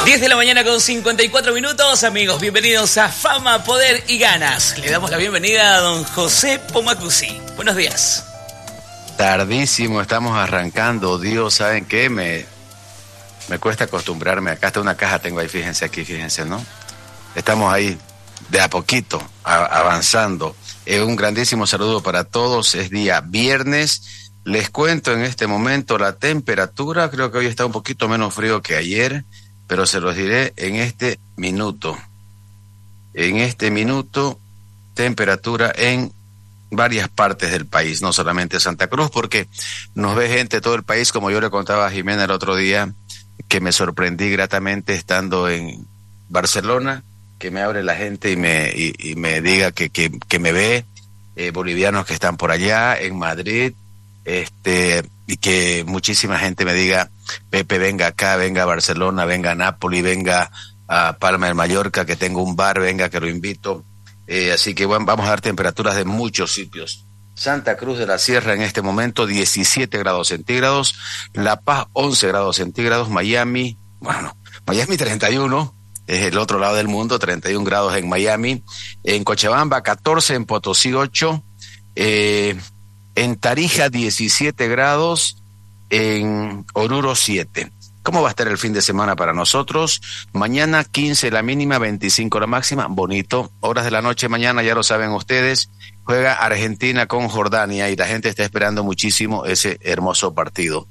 10 de la mañana con 54 minutos, amigos, bienvenidos a Fama, Poder y Ganas. Le damos la bienvenida a don José Pomacuzzi. Buenos días. Tardísimo, estamos arrancando. Dios, ¿saben qué? Me cuesta acostumbrarme. Acá está una caja, tengo ahí, fíjense aquí, fíjense, ¿no? Estamos ahí de a poquito, avanzando. Un grandísimo saludo para todos. Es día viernes. Les cuento en este momento la temperatura. Creo que hoy está un poquito menos frío que ayer, pero se los diré en este minuto. En este minuto, temperatura en varias partes del país, no solamente Santa Cruz, porque nos ve gente de todo el país, como yo le contaba a Jimena el otro día, que me sorprendí gratamente estando en Barcelona, que me abre la gente y me diga que me ve, bolivianos que están por allá, en Madrid, y que muchísima gente me diga, Pepe, venga acá, venga a Barcelona, venga a Nápoles, venga a Palma de Mallorca, que tengo un bar, venga que lo invito. Así que bueno, vamos a dar temperaturas de muchos sitios. Santa Cruz de la Sierra en este momento 17 grados centígrados, La Paz 11 grados centígrados, Miami 31, es el otro lado del mundo, 31 grados en Miami, en Cochabamba 14, en Potosí 8, en Tarija 17 grados, en Oruro 7. ¿Cómo va a estar el fin de semana para nosotros? Mañana 15 la mínima, 25 la máxima, bonito. Horas de la noche mañana, ya lo saben ustedes, juega Argentina con Jordania y la gente está esperando muchísimo ese hermoso partido.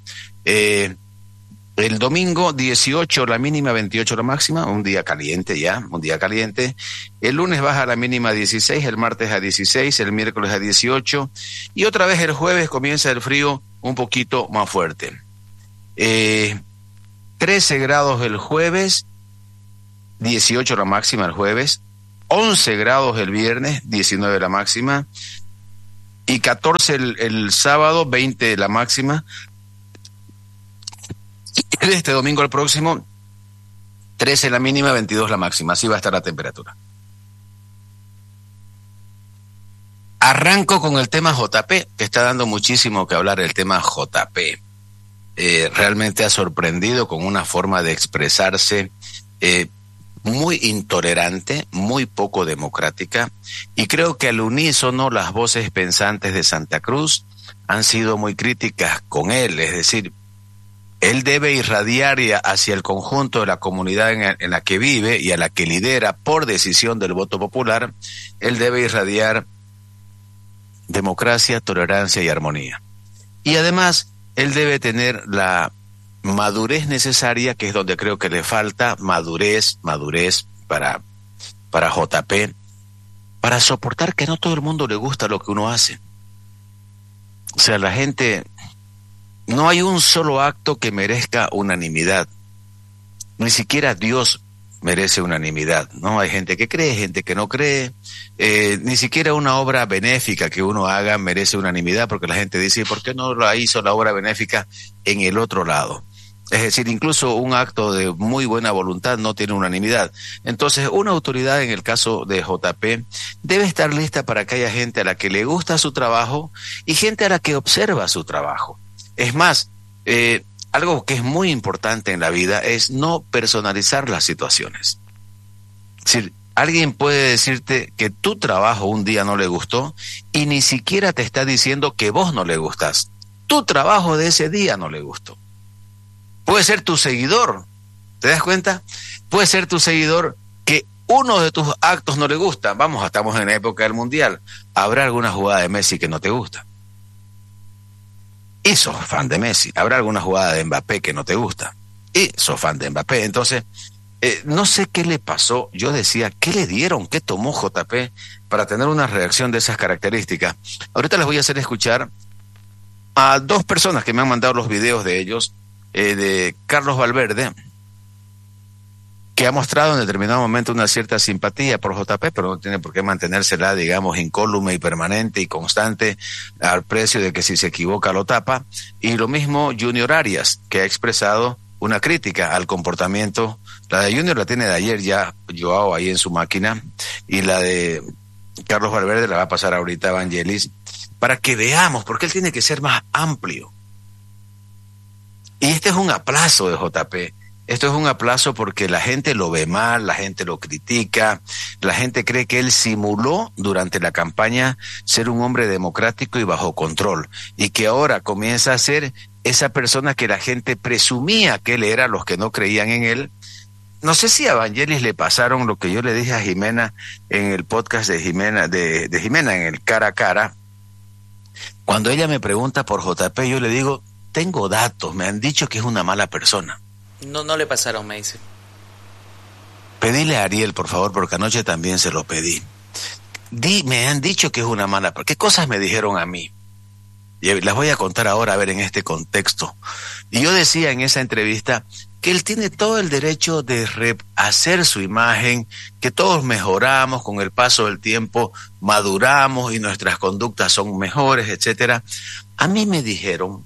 El domingo 18 la mínima, 28 la máxima, un día caliente ya, un día caliente. El lunes baja la mínima a 16, el martes a 16, el miércoles a 18 y otra vez el jueves comienza el frío un poquito más fuerte. 13 grados el jueves, 18 la máxima el jueves, 11 grados el viernes, 19 la máxima, y 14 el sábado, 20 la máxima. Este domingo el próximo, 13 la mínima, 22 la máxima. Así va a estar la temperatura. Arranco con el tema JP, que está dando muchísimo que hablar el tema JP. Realmente ha sorprendido con una forma de expresarse muy intolerante, muy poco democrática, y creo que al unísono las voces pensantes de Santa Cruz han sido muy críticas con él, es decir, él debe irradiar hacia el conjunto de la comunidad en la que vive y a la que lidera por decisión del voto popular, él debe irradiar democracia, tolerancia y armonía. Y además, él debe tener la madurez necesaria, que es donde creo que le falta madurez para JP, para soportar que no todo el mundo le gusta lo que uno hace. O sea, la gente, no hay un solo acto que merezca unanimidad. Ni siquiera Dios merece unanimidad, ¿no? Hay gente que cree, gente que no cree. Ni siquiera una obra benéfica que uno haga merece unanimidad, porque la gente dice, ¿por qué no la hizo la obra benéfica en el otro lado? Es decir, incluso un acto de muy buena voluntad no tiene unanimidad. Entonces, una autoridad, en el caso de JP, debe estar lista para que haya gente a la que le gusta su trabajo y gente a la que observa su trabajo. Es más, algo que es muy importante en la vida es no personalizar las situaciones. Es decir, alguien puede decirte que tu trabajo un día no le gustó y ni siquiera te está diciendo que vos no le gustás. Tu trabajo de ese día no le gustó. Puede ser tu seguidor, ¿te das cuenta? Puede ser tu seguidor que uno de tus actos no le gusta. Vamos, estamos en la época del Mundial. Habrá alguna jugada de Messi que no te gusta. Y sos fan de Messi. Habrá alguna jugada de Mbappé que no te gusta. Y sos fan de Mbappé. Entonces, no sé qué le pasó. Yo decía, ¿qué le dieron? ¿Qué tomó JP para tener una reacción de esas características? Ahorita les voy a hacer escuchar a dos personas que me han mandado los videos de ellos, de Carlos Valverde, que ha mostrado en determinado momento una cierta simpatía por JP, pero no tiene por qué mantenérsela, digamos, incólume y permanente y constante al precio de que si se equivoca lo tapa. Y lo mismo Junior Arias, que ha expresado una crítica al comportamiento. La de Junior la tiene de ayer ya Joao ahí en su máquina, y la de Carlos Valverde la va a pasar ahorita a Vangelis, para que veamos, porque él tiene que ser más amplio. Y este es un aplazo de JP. esto es un aplauso porque la gente lo ve mal, la gente lo critica, la gente cree que él simuló durante la campaña ser un hombre democrático y bajo control, y que ahora comienza a ser esa persona que la gente presumía que él era, los que no creían en él. No sé si a Vangelis le pasaron lo que yo le dije a Jimena en el podcast de Jimena, de Jimena en el Cara a Cara. Cuando ella me pregunta por JP, yo le digo, tengo datos, me han dicho que es una mala persona. No le pasaron, me dice. Pedile a Ariel, por favor, porque anoche también se lo pedí. Me han dicho que es una mala persona. ¿Qué cosas me dijeron a mí? Y las voy a contar ahora, a ver, en este contexto. Y yo decía en esa entrevista que él tiene todo el derecho de rehacer su imagen, que todos mejoramos con el paso del tiempo, maduramos y nuestras conductas son mejores, etcétera. A mí me dijeron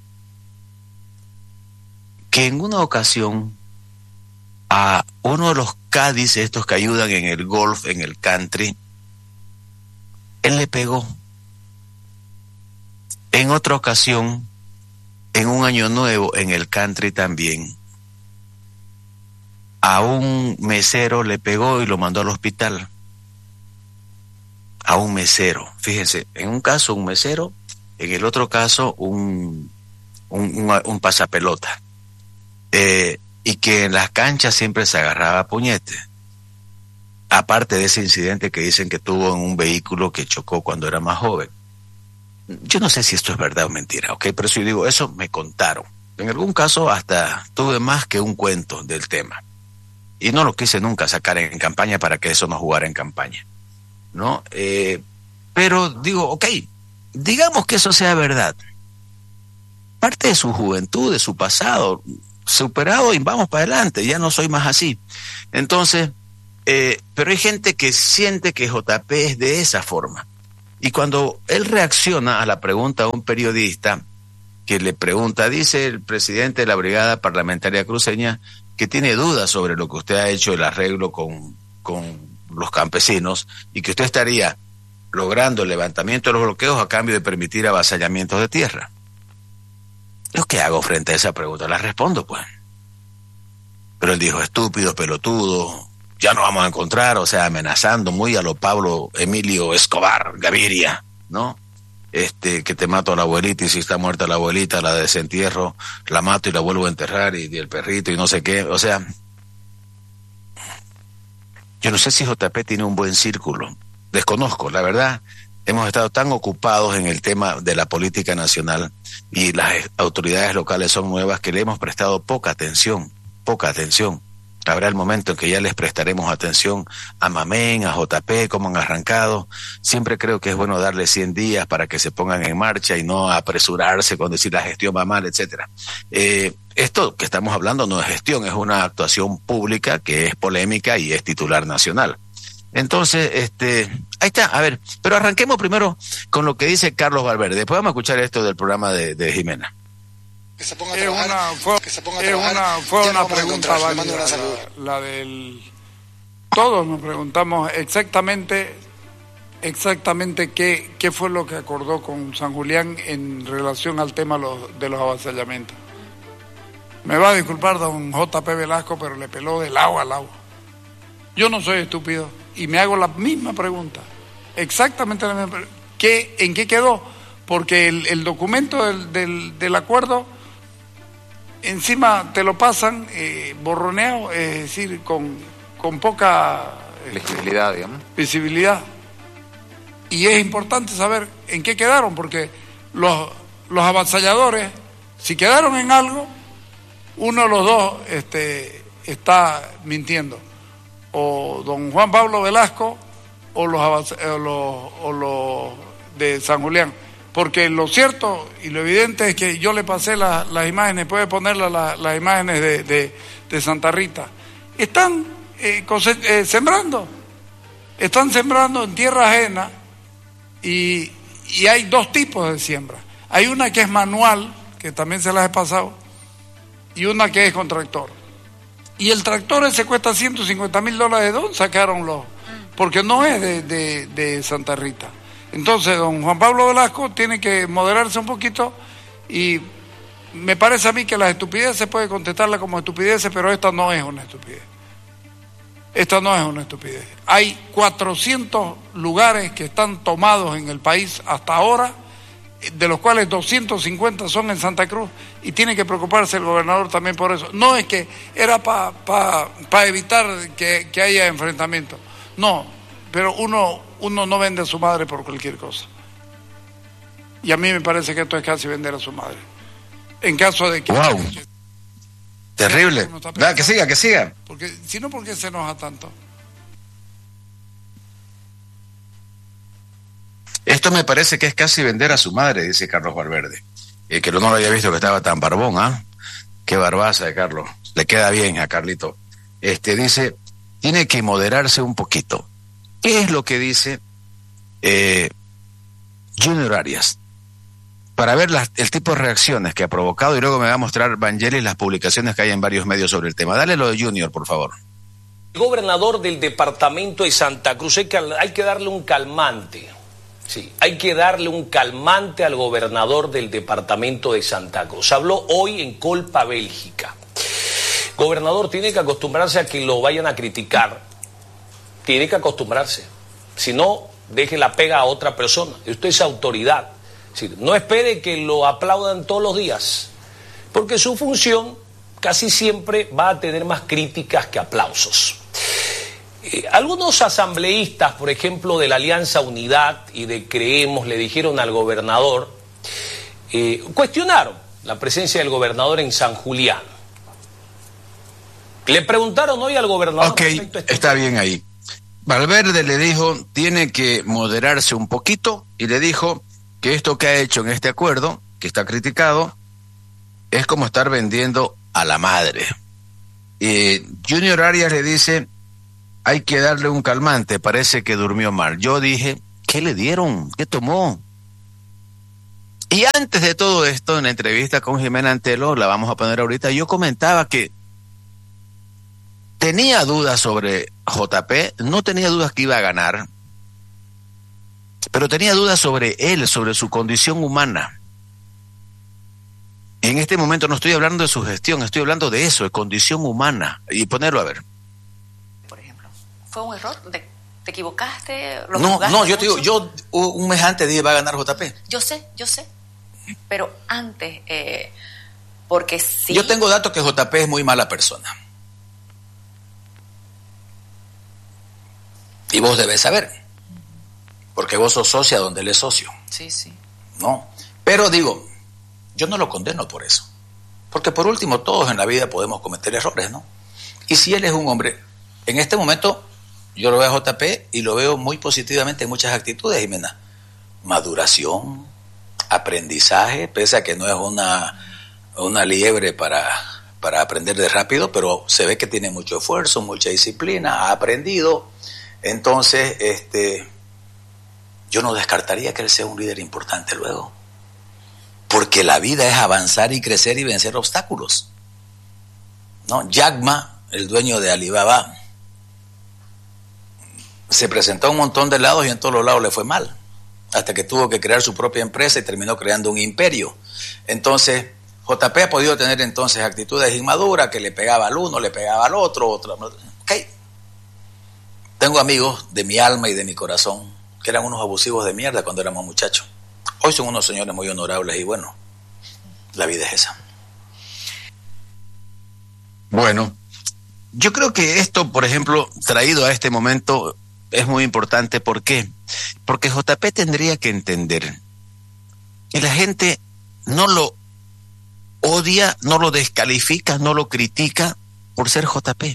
que en una ocasión a uno de los caddies, estos que ayudan en el golf, en el country, él le pegó. En otra ocasión, en un año nuevo, en el country también, a un mesero le pegó y lo mandó al hospital. A un mesero. Fíjense, en un caso un mesero, en el otro caso un pasapelota. Y que en las canchas siempre se agarraba a puñete. Aparte de ese incidente que dicen que tuvo en un vehículo que chocó cuando era más joven. Yo no sé si esto es verdad o mentira, ¿ok? Pero si yo digo, eso me contaron. En algún caso hasta tuve más que un cuento del tema. Y no lo quise nunca sacar en campaña para que eso no jugara en campaña, ¿no? Pero digo, ok, digamos que eso sea verdad. Parte de su juventud, de su pasado, superado y vamos para adelante, ya no soy más así. Entonces, pero hay gente que siente que JP es de esa forma. Y cuando él reacciona a la pregunta de un periodista que le pregunta, dice el presidente de la Brigada Parlamentaria Cruceña que tiene dudas sobre lo que usted ha hecho, el arreglo con los campesinos, y que usted estaría logrando el levantamiento de los bloqueos a cambio de permitir avasallamientos de tierra. ¿Yo qué hago frente a esa pregunta? La respondo, pues. Pero él dijo, estúpido, pelotudo, ya nos vamos a encontrar, o sea, amenazando muy a lo Pablo Emilio Escobar Gaviria, ¿no? Que te mato a la abuelita y si está muerta la abuelita la desentierro, la mato y la vuelvo a enterrar y el perrito y no sé qué, o sea, yo no sé si JP tiene un buen círculo, desconozco, la verdad, hemos estado tan ocupados en el tema de la política nacional y las autoridades locales son nuevas que le hemos prestado poca atención. Habrá el momento en que ya les prestaremos atención a Mamén, a JP, cómo han arrancado. Siempre creo que es bueno darles 100 días para que se pongan en marcha y no apresurarse con decir la gestión va mal, etcétera. Esto que estamos hablando no es gestión, es una actuación pública que es polémica y es titular nacional. Entonces, ahí está, a ver, pero arranquemos primero con lo que dice Carlos Valverde. Después vamos a escuchar esto del programa de Jimena. Que se ponga a trabajar, fue una pregunta válida, la del... Todos nos preguntamos exactamente qué fue lo que acordó con San Julián en relación al tema de los avasallamientos. Me va a disculpar don JP Velasco, pero le peló del agua al agua. Yo no soy estúpido y me hago la misma pregunta, exactamente la misma pregunta. ¿En qué quedó? Porque el documento del acuerdo encima te lo pasan borroneado, es decir, con poca visibilidad, digamos. Visibilidad. Y es importante saber en qué quedaron, porque los avasalladores, si quedaron en algo, uno de los dos está mintiendo. O don Juan Pablo Velasco o los de San Julián. Porque lo cierto y lo evidente es que yo le pasé las imágenes, puede ponerle las imágenes de Santa Rita. Están sembrando en tierra ajena y hay dos tipos de siembra. Hay una que es manual, que también se las he pasado, y una que es con tractor. Y el tractor ese cuesta $150,000. ¿De dónde sacaron los? Porque no es de Santa Rita. Entonces, don Juan Pablo Velasco tiene que moderarse un poquito y me parece a mí que las estupideces puede contestarla como estupideces, pero esta no es una estupidez. Esta no es una estupidez. Hay 400 lugares que están tomados en el país hasta ahora, de los cuales 250 son en Santa Cruz, y tiene que preocuparse el gobernador también por eso. No es que era para evitar que haya enfrentamiento. No, pero uno no vende a su madre por cualquier cosa. Y a mí me parece que esto es casi vender a su madre. En caso de que... ¡Wow! Terrible. Que siga. Porque, si no, ¿por qué se enoja tanto? Esto me parece que es casi vender a su madre, dice Carlos Valverde. Que no lo había visto que estaba tan barbón, ¿ah? Qué barbaza de Carlos. Le queda bien a Carlito. Dice, tiene que moderarse un poquito. ¿Qué es lo que dice Junior Arias? Para ver el tipo de reacciones que ha provocado, y luego me va a mostrar Vangelis las publicaciones que hay en varios medios sobre el tema. Dale lo de Junior, por favor. El gobernador del departamento de Santa Cruz, hay que darle un calmante. Sí, hay que darle un calmante al gobernador del departamento de Santa Cruz. Habló hoy en Colpa, Bélgica. Gobernador, tiene que acostumbrarse a que lo vayan a criticar. Tiene que acostumbrarse. Si no, deje la pega a otra persona. Usted es autoridad. Sí, no espere que lo aplaudan todos los días, porque su función casi siempre va a tener más críticas que aplausos. Algunos asambleístas, por ejemplo, de la Alianza Unidad y de Creemos, le dijeron al gobernador, cuestionaron la presencia del gobernador en San Julián. Le preguntaron hoy al gobernador... Ok, está bien ahí. Valverde le dijo, tiene que moderarse un poquito, y le dijo que esto que ha hecho en este acuerdo, que está criticado, es como estar vendiendo a la madre. Junior Arias le dice, hay que darle un calmante, parece que durmió mal. Yo dije, ¿qué le dieron? ¿Qué tomó? Y antes de todo esto, en la entrevista con Jimena Antelo, la vamos a poner ahorita, yo comentaba que tenía dudas sobre JP, no tenía dudas que iba a ganar, pero tenía dudas sobre él, sobre su condición humana. En este momento no estoy hablando de su gestión, estoy hablando de eso, de condición humana. Y ponerlo a ver. Por ejemplo, ¿fue un error? ¿Te equivocaste? No, yo te digo, yo un mes antes dije va a ganar JP. Yo sé. Pero antes, porque sí... Yo tengo datos que JP es muy mala persona. Y vos debes saber. Porque vos sos socia donde él es socio. Sí. No, pero digo, yo no lo condeno por eso. Porque por último, todos en la vida podemos cometer errores, ¿no? Y si él es un hombre, en este momento, yo lo veo a JP y lo veo muy positivamente en muchas actitudes, Jimena. Maduración, aprendizaje, pese a que no es una liebre para aprender de rápido, pero se ve que tiene mucho esfuerzo, mucha disciplina, ha aprendido. Entonces, yo no descartaría que él sea un líder importante luego. Porque la vida es avanzar y crecer y vencer obstáculos. ¿No? Jack Ma, el dueño de Alibaba, se presentó a un montón de lados y en todos los lados le fue mal. Hasta que tuvo que crear su propia empresa y terminó creando un imperio. Entonces, JP ha podido tener entonces actitudes inmaduras, que le pegaba al uno, le pegaba al otro. Ok. Tengo amigos de mi alma y de mi corazón que eran unos abusivos de mierda cuando éramos muchachos. Hoy son unos señores muy honorables y bueno, la vida es esa. Bueno, yo creo que esto, por ejemplo, traído a este momento, es muy importante. ¿Por qué? Porque JP tendría que entender que la gente no lo odia, no lo descalifica, no lo critica por ser JP.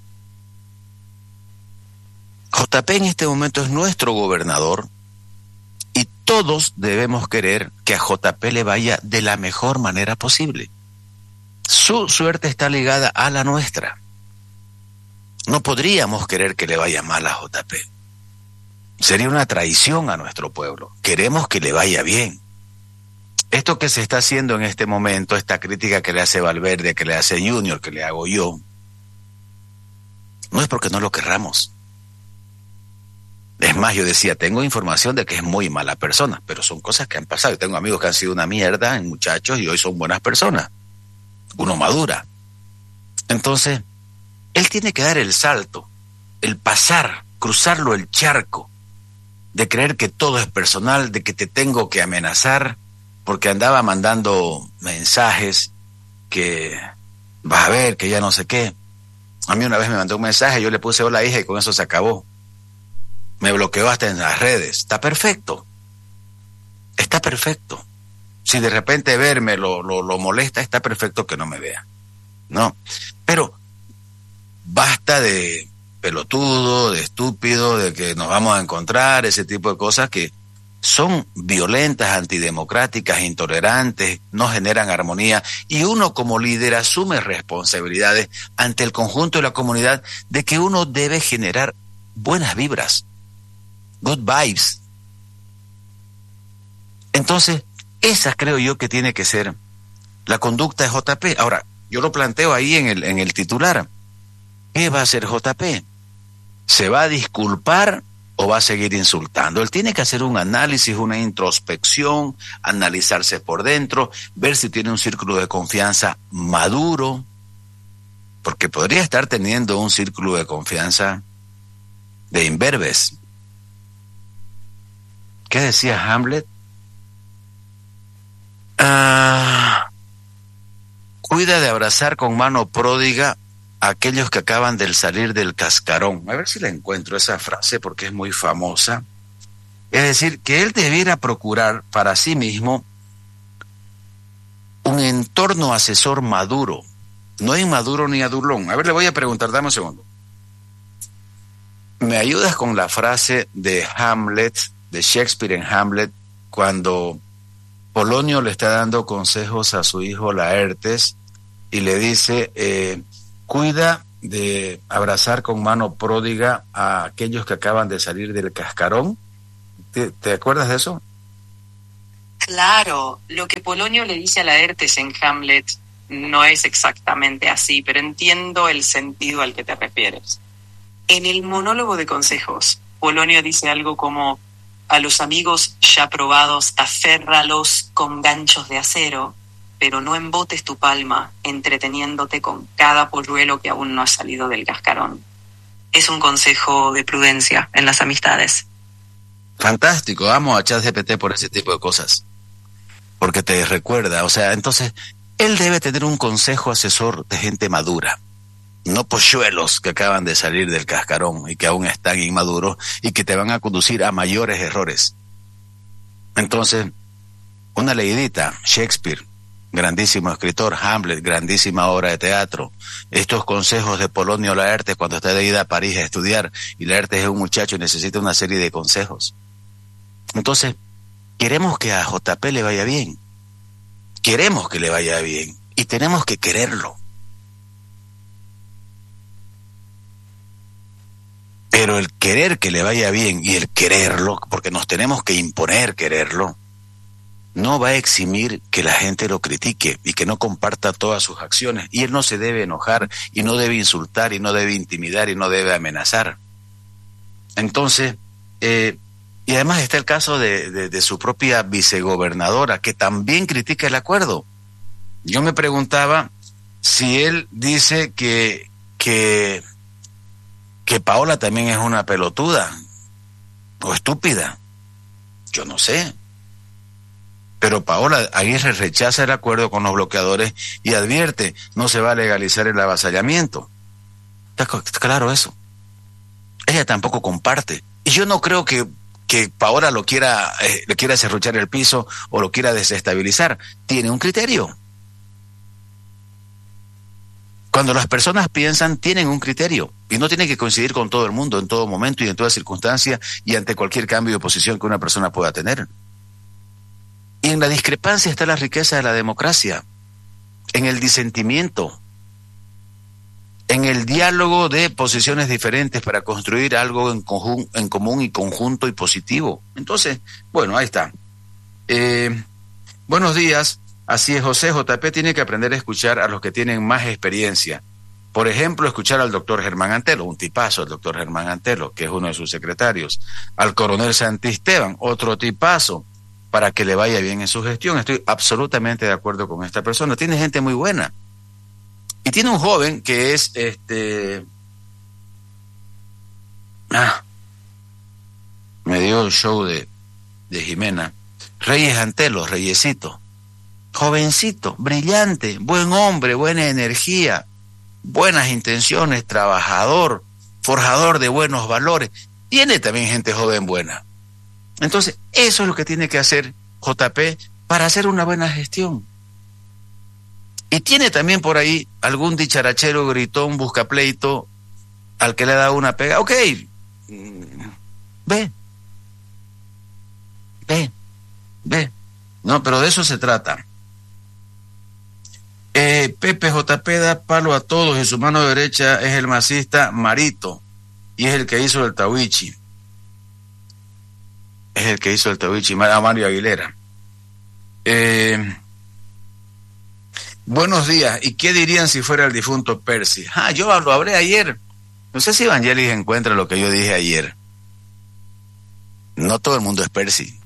JP en este momento es nuestro gobernador y todos debemos querer que a JP le vaya de la mejor manera posible. Su suerte está ligada a la nuestra. No podríamos querer que le vaya mal a JP. Sería una traición a nuestro pueblo. Queremos que le vaya bien. Esto que se está haciendo en este momento, esta crítica que le hace Valverde, que le hace Junior, que le hago yo, no es porque no lo querramos. Es Es más, yo decía, tengo información de que es muy mala persona, pero son cosas que han pasado. Yo tengo amigos que han sido una mierda, muchachos, y hoy son buenas personas. Uno madura. Entonces, él tiene que dar el salto, el pasar, cruzarlo el charco, de creer que todo es personal, de que te tengo que amenazar, porque andaba mandando mensajes que vas a ver, que ya no sé qué. A mí una vez me mandó un mensaje, yo le puse hola hija y con eso se acabó. Me bloqueó hasta en las redes. Está perfecto. Está perfecto. Si de repente verme lo molesta, está perfecto que no me vea. No. Pero basta de pelotudo, de estúpido, de que nos vamos a encontrar, ese tipo de cosas que son violentas, antidemocráticas, intolerantes, no generan armonía, y uno como líder asume responsabilidades ante el conjunto de la comunidad de que uno debe generar buenas vibras, good vibes. Entonces, esa creo yo que tiene que ser la conducta de JP. Ahora, yo lo planteo ahí en el titular. ¿Qué va a hacer JP? ¿Se va a disculpar o va a seguir insultando? Él tiene que hacer un análisis, una introspección, analizarse por dentro, ver si tiene un círculo de confianza maduro, porque podría estar teniendo un círculo de confianza de imberbes. ¿Qué decía Hamlet? Cuida de abrazar con mano pródiga a aquellos que acaban de salir del cascarón. A ver si la encuentro esa frase porque es muy famosa. Es decir, que él debiera procurar para sí mismo un entorno asesor maduro, no inmaduro ni adulón. A ver, le voy a preguntar, dame un segundo. ¿Me ayudas con la frase de Hamlet, de Shakespeare en Hamlet, cuando Polonio le está dando consejos a su hijo Laertes y le dice, cuida de abrazar con mano pródiga a aquellos que acaban de salir del cascarón? ¿Te acuerdas de eso? Claro, lo que Polonio le dice a Laertes en Hamlet no es exactamente así, pero entiendo el sentido al que te refieres. En el monólogo de consejos, Polonio dice algo como: a los amigos ya probados, aférralos con ganchos de acero, pero no embotes tu palma entreteniéndote con cada polluelo que aún no ha salido del cascarón. Es un consejo de prudencia en las amistades. Fantástico, amo a ChatGPT por ese tipo de cosas, porque te recuerda, o sea, entonces, él debe tener un consejo asesor de gente madura, no polluelos que acaban de salir del cascarón y que aún están inmaduros y que te van a conducir a mayores errores. Entonces, una leidita, Shakespeare, grandísimo escritor, Hamlet, grandísima obra de teatro, estos consejos de Polonio Laertes cuando está de ida a París a estudiar, y Laertes es un muchacho y necesita una serie de consejos. Entonces, queremos que a JP le vaya bien, queremos que le vaya bien, y tenemos que quererlo. Pero el querer que le vaya bien y el quererlo, porque nos tenemos que imponer quererlo, no va a eximir que la gente lo critique y que no comparta todas sus acciones. Y él no se debe enojar, y no debe insultar, y no debe intimidar, y no debe amenazar. Entonces, y además está el caso de su propia vicegobernadora, que también critica el acuerdo. Yo me preguntaba si él dice que Paola también es una pelotuda o estúpida. Yo no sé. Pero Paola Aguirre rechaza el acuerdo con los bloqueadores y advierte, no se va a legalizar el avasallamiento. Está claro eso. Ella tampoco comparte. Y yo no creo que Paola le quiera serruchar el piso o lo quiera desestabilizar. Tiene un criterio. Cuando las personas piensan, tienen un criterio y no tienen que coincidir con todo el mundo en todo momento y en toda circunstancia y ante cualquier cambio de posición que una persona pueda tener. Y en la discrepancia está la riqueza de la democracia, en el disentimiento, en el diálogo de posiciones diferentes para construir algo en común y conjunto y positivo. Entonces, bueno, ahí está. Buenos días. Así es, José. JP tiene que aprender a escuchar a los que tienen más experiencia. Por ejemplo, escuchar al doctor Germán Antelo, un tipazo el doctor Germán Antelo, que es uno de sus secretarios, al coronel Santisteban, otro tipazo, para que le vaya bien en su gestión. Estoy absolutamente de acuerdo con esta persona. Tiene gente muy buena. Y tiene un joven que es me dio el show de Jimena. Reyes Antelo, Reyesito. Jovencito, brillante, buen hombre, buena energía, buenas intenciones, trabajador, forjador de buenos valores. Tiene también gente joven buena. Entonces, eso es lo que tiene que hacer JP para hacer una buena gestión. Y tiene también por ahí algún dicharachero, gritón, buscapleito, al que le da una pega. Ok, ve. No, pero de eso se trata. Pepe JP da palo a todos. En su mano derecha es el masista Marito y es el que hizo el Tawichi. A Mario Aguilera. Buenos días. ¿Y qué dirían si fuera el difunto Percy? Yo lo hablé ayer. No sé si Evangelis encuentra lo que yo dije ayer. No todo el mundo es Percy.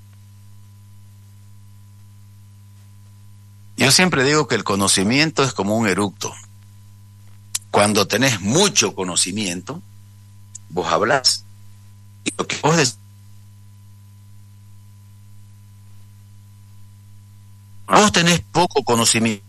Yo siempre digo que el conocimiento es como un eructo. Cuando tenés mucho conocimiento, vos hablás. Y lo que vos decís, vos tenés poco conocimiento,